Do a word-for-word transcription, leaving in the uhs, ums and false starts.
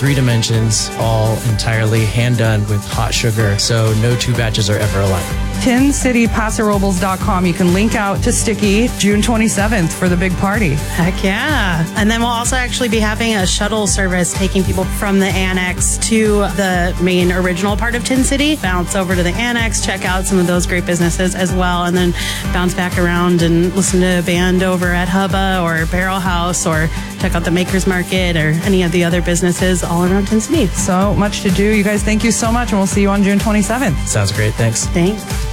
Three dimensions, all entirely hand done with hot sugar, so no two batches are ever alike. tin city paso robles dot com. You can link out to Sticky June twenty-seventh for the big party. Heck yeah. And then we'll also actually be having a shuttle service taking people from the Annex to the main original part of Tin City, bounce over to the Annex, check out some of those great businesses as well, and then bounce back around and listen to a band over at Hubba or Barrel House, or check out the Makers Market or any of the other businesses all around Tin City. So much to do. You guys, thank you so much, and we'll see you on June twenty-seventh. Sounds great. Thanks. Thanks.